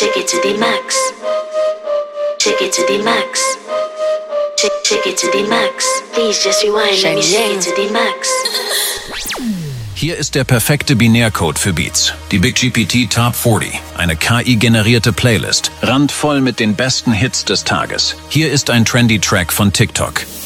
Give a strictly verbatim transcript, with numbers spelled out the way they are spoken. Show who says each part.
Speaker 1: Shake it to the max. Shake it to the max. Shake, shake it to the max. Please just rewind. Let me shake it to the max.
Speaker 2: Hier ist der perfekte Binärcode für Beats. Die Big G P T Top vierzig. Eine K I-generierte Playlist. Randvoll mit den besten Hits des Tages. Hier ist ein trendy Track von TikTok.